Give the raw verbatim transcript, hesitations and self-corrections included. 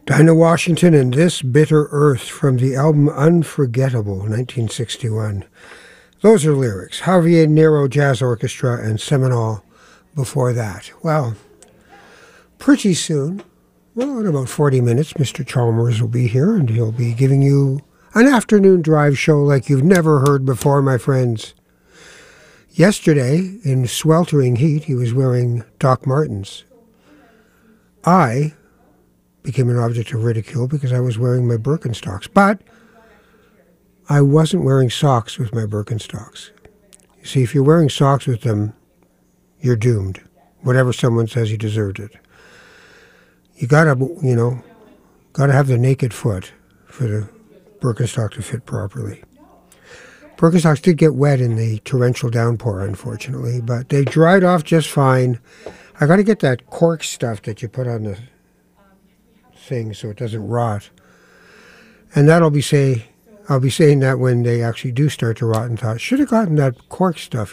Dinah Washington and This Bitter Earth from the album Unforgettable, nineteen sixty-one. Those are lyrics. Javier Nero Jazz Orchestra and Seminole before that. Well, pretty soon, well, in about forty minutes, Mister Chalmers will be here, and he'll be giving you an afternoon drive show like you've never heard before, my friends. Yesterday, in sweltering heat, he was wearing Doc Martens. I became an object of ridicule because I was wearing my Birkenstocks, but I wasn't wearing socks with my Birkenstocks. You see, if you're wearing socks with them, you're doomed. Whatever someone says, you deserved it. You gotta, you know, gotta have the naked foot for the Birkenstock to fit properly. Birkenstocks did get wet in the torrential downpour, unfortunately, but they dried off just fine. I gotta get that cork stuff that you put on the thing so it doesn't rot. And that'll be say, I'll be saying that when they actually do start to rot and thought, should have gotten that cork stuff.